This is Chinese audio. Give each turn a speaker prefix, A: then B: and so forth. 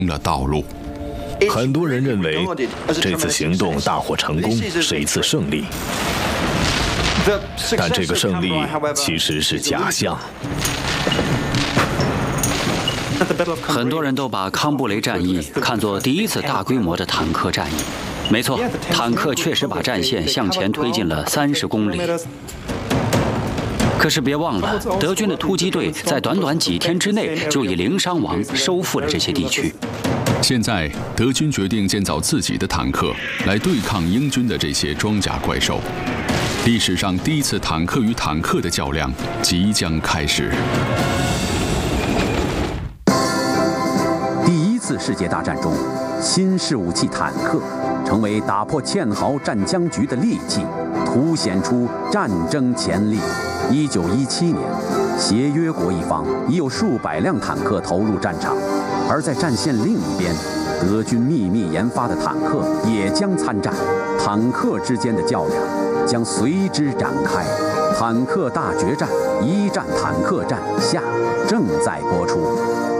A: 了道路。
B: 很多人认为这次行动大获成功是一次胜利，但这个胜利其实是假象。
C: 很多人都把康布雷战役看作第一次大规模的坦克战役。没错，坦克确实把战线向前推进了30公里。可是别忘了，德军的突击队在短短几天之内就以0伤亡收复了这些地区。
A: 现在，德军决定建造自己的坦克来对抗英军的这些装甲怪兽。历史上第一次坦克与坦克的较量即将开始。
D: 第一次世界大战中，新式武器坦克成为打破堑壕战僵局的利器，凸显出战争潜力。1917年，协约国一方已有数百辆坦克投入战场，而在战线另一边，德军秘密研发的坦克也将参战，坦克之间的较量将随之展开。坦克大决战，一战坦克战下正在播出。